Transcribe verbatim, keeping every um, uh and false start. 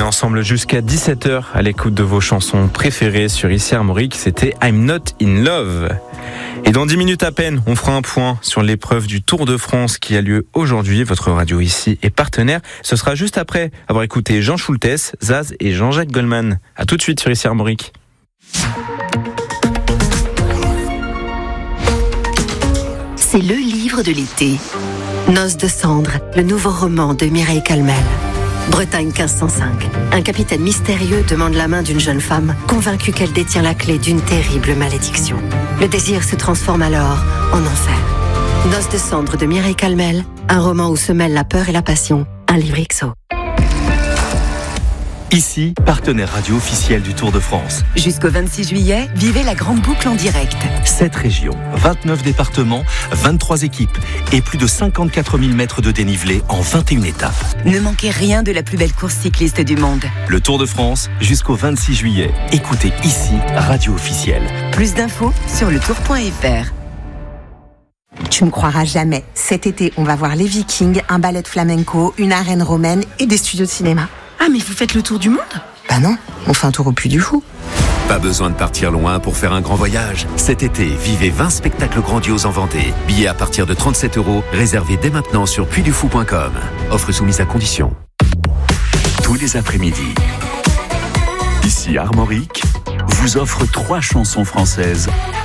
est ensemble jusqu'à dix-sept heures à l'écoute de vos chansons préférées sur Ici Armorique. C'était I'm Not In Love. Et dans dix minutes à peine, on fera un point sur l'épreuve du Tour de France qui a lieu aujourd'hui. Votre radio ici est partenaire. Ce sera juste après avoir écouté Jean Schultes, Zaz et Jean-Jacques Goldman. À tout de suite sur Ici Armorique. C'est le livre de l'été. Noces de cendres, le nouveau roman de Mireille Calmel. Bretagne quinze cent cinq. Un capitaine mystérieux demande la main d'une jeune femme, convaincue qu'elle détient la clé d'une terrible malédiction. Le désir se transforme alors en enfer. Noces de cendres de Mireille Calmel, un roman où se mêlent la peur et la passion. Un livre I X O. Ici, partenaire radio officiel du Tour de France. Jusqu'au vingt-six juillet, vivez la grande boucle en direct. sept régions, vingt-neuf départements, vingt-trois équipes et plus de cinquante-quatre mille mètres de dénivelé en vingt et une étapes. Ne manquez rien de la plus belle course cycliste du monde. Le Tour de France, jusqu'au vingt-six juillet. Écoutez ici, radio officielle. Plus d'infos sur le tour point f r. Tu ne croiras jamais. Cet été, on va voir les Vikings, un ballet de flamenco, une arène romaine et des studios de cinéma. Ah, mais vous faites le tour du monde ? Bah non, on fait un tour au Puy du Fou. Pas besoin de partir loin pour faire un grand voyage. Cet été, vivez vingt spectacles grandioses en Vendée. Billets à partir de trente-sept euros, réservés dès maintenant sur puy du fou point com. Offre soumise à condition. Tous les après-midi, Ici Armorique vous offre trois chansons françaises